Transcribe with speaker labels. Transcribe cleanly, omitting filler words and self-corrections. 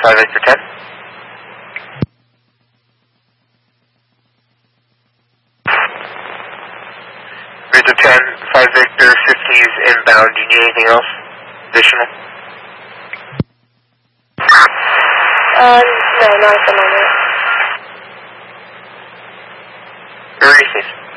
Speaker 1: 5 Victor 10. Victor 10, 5 Victor 50 is inbound. Do you need anything else additional?
Speaker 2: No, not at the moment.
Speaker 1: Very safe.